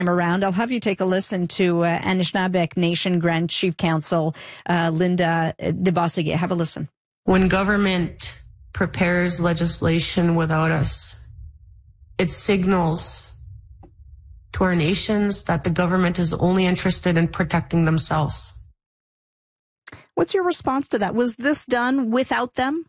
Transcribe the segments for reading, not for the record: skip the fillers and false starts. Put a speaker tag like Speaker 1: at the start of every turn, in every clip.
Speaker 1: around, I'll have you take a listen to Anishinaabeg Nation Grand Chief Counsel Linda Debosige. Have a listen.
Speaker 2: When government prepares legislation without us, it signals to our nations that the government is only interested in protecting themselves.
Speaker 1: What's your response to that? Was this done without them?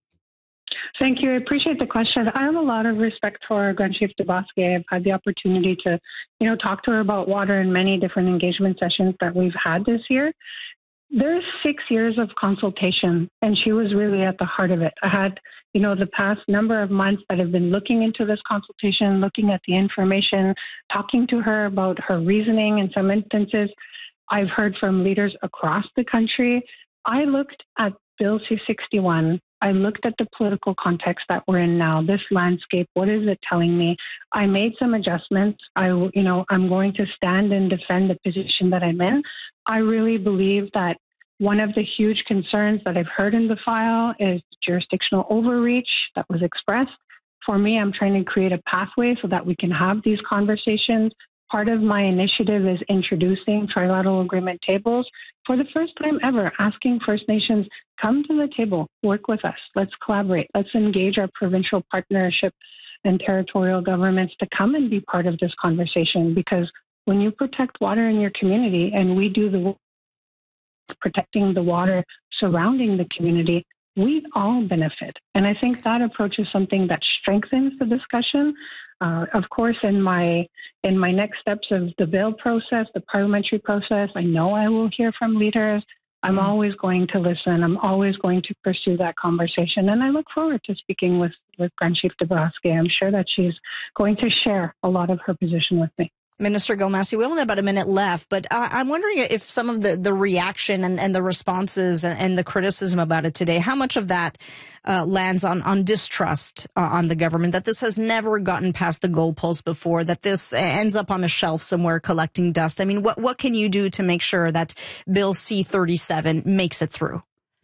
Speaker 3: Thank you. I appreciate the question. I have a lot of respect for Grand Chief Debosige. I've had the opportunity to, talk to her about water in many different engagement sessions that we've had this year. There's 6 years of consultation, and she was really at the heart of it. I had, the past number of months that have been looking into this consultation, looking at the information, talking to her about her reasoning in some instances. I've heard from leaders across the country. I looked at Bill C-61. I looked at the political context that we're in now, this landscape. What is it telling me? I made some adjustments. I'm going to stand and defend the position that I'm in. I really believe that one of the huge concerns that I've heard in the file is jurisdictional overreach that was expressed. For me, I'm trying to create a pathway so that we can have these conversations. Part of my initiative is introducing trilateral agreement tables for the first time ever, asking First Nations, come to the table, work with us, let's collaborate, let's engage our provincial partnership and territorial governments to come and be part of this conversation. Because when you protect water in your community, and we do the work protecting the water surrounding the community, we all benefit. And I think that approach is something that strengthens the discussion. Of course, in my next steps of the bill process, the parliamentary process, I know I will hear from leaders. I'm always going to listen. I'm always going to pursue that conversation. And I look forward to speaking with Grand Chief Debosige. I'm sure that she's going to share a lot of her position with me.
Speaker 1: Minister Gilmassy, we only have about a minute left, but I'm wondering if some of the reaction and the responses and the criticism about it today, how much of that lands on distrust on the government, that this has never gotten past the goalpost before, that this ends up on a shelf somewhere collecting dust. I mean, what can you do to make sure that Bill C-37 makes it through?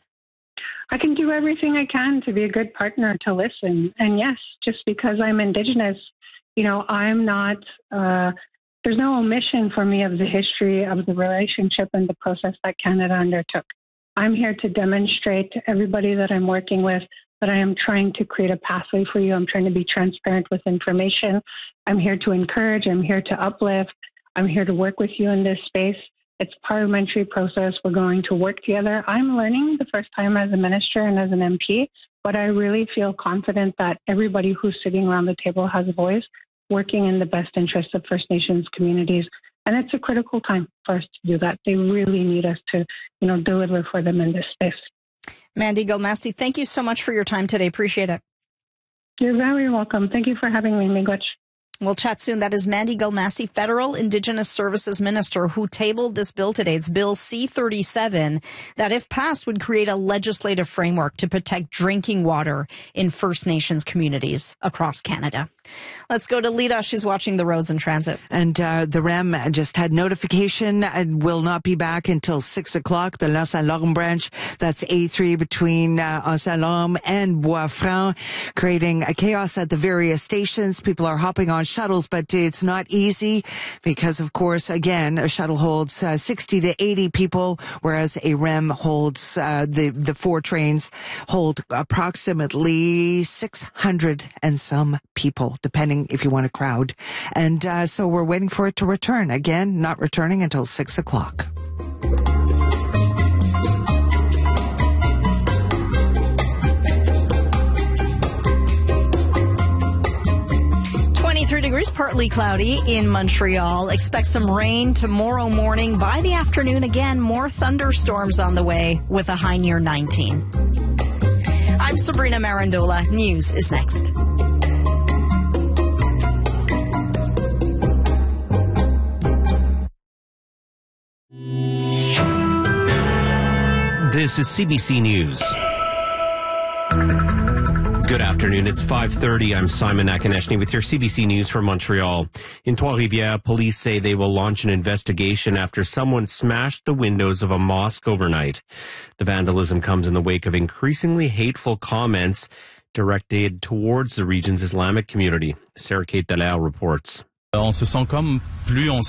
Speaker 3: I can do everything I can to be a good partner, to listen. And yes, just because I'm Indigenous, I'm not... There's no omission for me of the history of the relationship and the process that Canada undertook. I'm here to demonstrate to everybody that I'm working with that I am trying to create a pathway for you. I'm trying to be transparent with information. I'm here to encourage. I'm here to uplift. I'm here to work with you in this space. It's a parliamentary process. We're going to work together. I'm learning the first time as a minister and as an MP, but I really feel confident that everybody who's sitting around the table has a voice, working in the best interest of First Nations communities. And it's a critical time for us to do that. They really need us to, deliver for them in this space.
Speaker 1: Mandy Gilmassy, thank you so much for your time today. Appreciate it.
Speaker 3: You're very welcome. Thank you for having me, Miigwech.
Speaker 1: We'll chat soon. That is Mandy Gilmassy, Federal Indigenous Services Minister, who tabled this bill today. It's Bill C-37, that if passed would create a legislative framework to protect drinking water in First Nations communities across Canada. Let's go to Lita. She's watching the roads and transit.
Speaker 4: And the REM just had notification and will not be back until 6 o'clock. The La Saint-Laurent branch, that's A3 between Saint-Laurent and Bois-Franc, creating a chaos at the various stations. People are hopping on shuttles, but it's not easy because, of course, again, a shuttle holds 60 to 80 people, whereas a REM holds, the four trains hold approximately 600 and some people, depending if you want a crowd. And so we're waiting for it to return. Again, not returning until 6 o'clock.
Speaker 1: Degrees, partly cloudy in Montreal. Expect some rain tomorrow morning. By the afternoon, again, more thunderstorms on the way with a high near 19. I'm Sabrina Marandola. News is next.
Speaker 5: This is CBC News. Good afternoon. It's 5:30. I'm Simon Akineshny with your CBC News from Montreal. In Trois-Rivières, police say they will launch an investigation after someone smashed the windows of a mosque overnight. The vandalism comes in the wake of increasingly hateful comments directed towards the region's Islamic community. Sarah Kate Dallaire reports.
Speaker 6: On se sent comme plus on